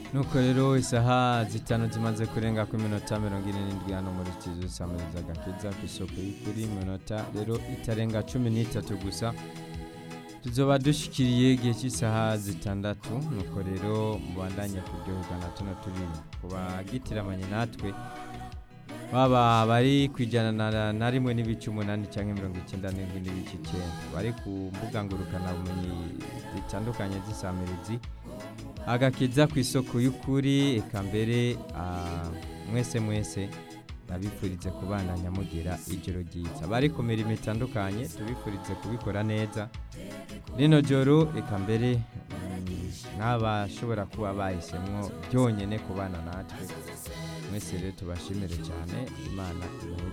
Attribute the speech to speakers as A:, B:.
A: nuko rero isaha zitanu zimaze kurenga ku minota 47 hano muri studio Samiriza Agakiza ku isoko y'ukuri, minota rero itarenga 13 gusa tuzoba dushikiriye igihe cy'isaha zitandatu. Nuko rero mubandanye kuryoherwa na tuno tubiri kubagitiramanye natwe, baba bari kwijana na rimwe n'ibice 8 cyangwa 97 n'ibice 9, bari ku mbuga ngurukana bumenyi zitandukanye z'isamirizi Agakiza ku isoko y'ukuri. Eka mbere mwese nabifurize kubandanya mugira ijoro ryiza, bari ku mirimo itandukanye tubifurize kubikora neza rino joro. Eka mbere n'abashobora kuba bahisemwo byonyene kubana natwe, mwese rero tubashimire cyane. Imana